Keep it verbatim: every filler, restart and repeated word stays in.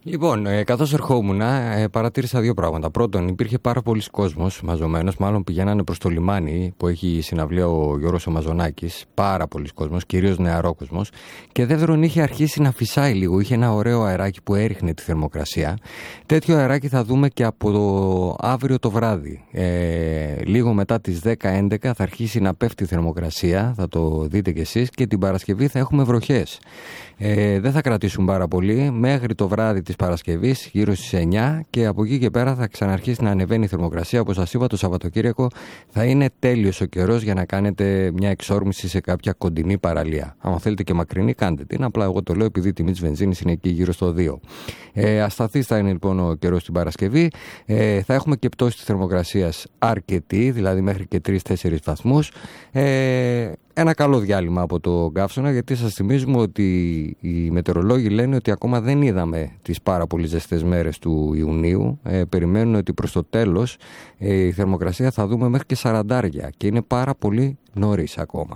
Λοιπόν, ε, καθώς ερχόμουν, ε, παρατήρησα δύο πράγματα. Πρώτον, υπήρχε πάρα πολλοί κόσμος μαζωμένος, μάλλον πηγαίνανε προς το λιμάνι που έχει συναυλία ο Γιώργος ο Μαζονάκης. Πάρα πολλοί κόσμος, κυρίως νεαρό κόσμος. Και δεύτερον, είχε αρχίσει να φυσάει λίγο. Είχε ένα ωραίο αεράκι που έριχνε τη θερμοκρασία. Τέτοιο αεράκι θα δούμε και από το αύριο το βράδυ. Ε, λίγο μετά τις δέκα έντεκα θα αρχίσει να πέφτει η θερμοκρασία, θα το δείτε κι εσείς, και την Παρασκευή θα έχουμε βροχές. Ε, δεν θα κρατήσουν πάρα πολύ, μέχρι το βράδυ της Παρασκευής, γύρω στις εννιά, και από εκεί και πέρα θα ξαναρχίσει να ανεβαίνει η θερμοκρασία. Όπως σας είπα, το Σαββατοκύριακο θα είναι τέλειος ο καιρός για να κάνετε μια εξόρμηση σε κάποια κοντινή παραλία. Αν θέλετε και μακρινή, κάντε την. Απλά εγώ το λέω επειδή η τιμή της βενζίνης είναι εκεί γύρω στο δύο. Ε, ασταθής θα είναι λοιπόν ο καιρός την Παρασκευή. Ε, θα έχουμε και πτώση της θερμοκρασίας αρκετή, δηλαδή μέχρι και τρεις τέσσερις βαθμούς. Ε, Ένα καλό διάλειμμα από το καύσωνα, γιατί σας θυμίζουμε ότι οι μετεωρολόγοι λένε ότι ακόμα δεν είδαμε τις πάρα πολύ ζεστές μέρες του Ιουνίου. Ε, περιμένουν ότι προς το τέλος ε, η θερμοκρασία θα δούμε μέχρι και σαραντάρια και είναι πάρα πολύ νωρίς ακόμα.